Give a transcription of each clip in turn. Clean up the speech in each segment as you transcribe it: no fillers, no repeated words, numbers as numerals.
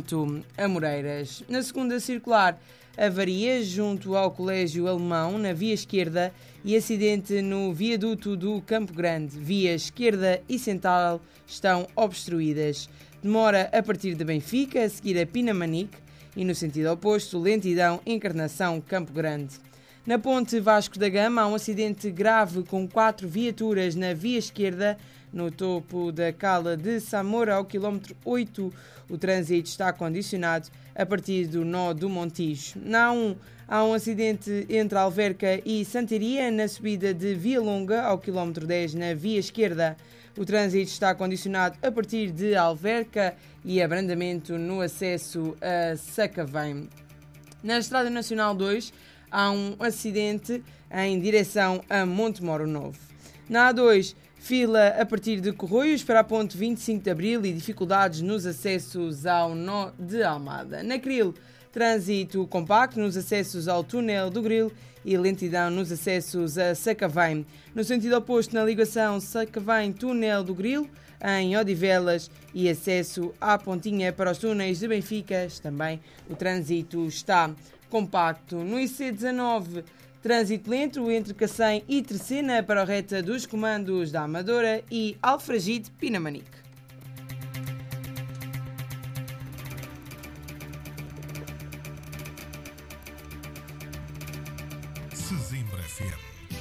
quanto a Moreiras. Na segunda circular, avaria junto ao Colégio Alemão, na via esquerda, e acidente no viaduto do Campo Grande. Via esquerda e central estão obstruídas. Demora a partir de Benfica, a seguir a Pinamanique, e no sentido oposto, lentidão Encarnação Campo Grande. Na ponte Vasco da Gama há um acidente grave com 4 viaturas na via esquerda, no topo da cala de Samora, ao quilómetro 8. O trânsito está condicionado a partir do nó do Montijo. Na A1 há um acidente entre Alverca e Santaria, na subida de Via Longa, ao quilómetro 10, na via esquerda. O trânsito está condicionado a partir de Alverca e abrandamento no acesso a Sacavém. Na Estrada Nacional 2 há um acidente em direção a Montemoro Novo. Na A2, fila a partir de Corroios para a ponte 25 de Abril e dificuldades nos acessos ao nó de Almada. Na Cril, trânsito compacto nos acessos ao túnel do Gril e lentidão nos acessos a Sacavém. No sentido oposto, na ligação Sacavém-túnel do Gril, em Odivelas, e acesso à pontinha para os túneis de Benfica, também o trânsito está compacto. No IC19, trânsito lento entre Cacém e Terceira para a reta dos comandos da Amadora e Alfragide Pinamanique. Sesimbra FM.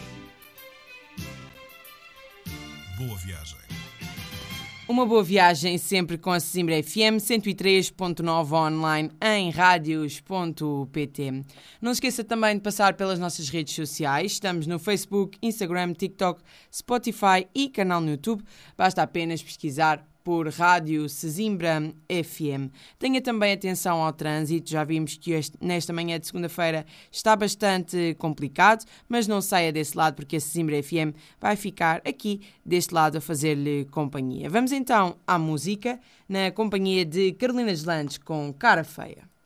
Boa viagem. Uma boa viagem sempre com a Sesimbra FM 103.9 online em radios.pt. Não se esqueça também de passar pelas nossas redes sociais. Estamos no Facebook, Instagram, TikTok, Spotify e canal no YouTube. Basta apenas pesquisar por Rádio Sesimbra FM. Tenha também atenção ao trânsito. Já vimos que nesta manhã de segunda-feira está bastante complicado, mas não saia desse lado porque a Sesimbra FM vai ficar aqui deste lado a fazer-lhe companhia. Vamos então à música, na companhia de Carolina Deslandes com Cara Feia.